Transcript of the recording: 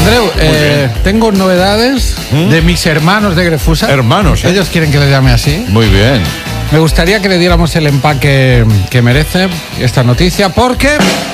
Andreu, tengo novedades de mis hermanos de Grefusa. Hermanos, ¿eh? Ellos quieren que les llame así. Muy bien. Me gustaría que le diéramos el empaque que merece esta noticia, porque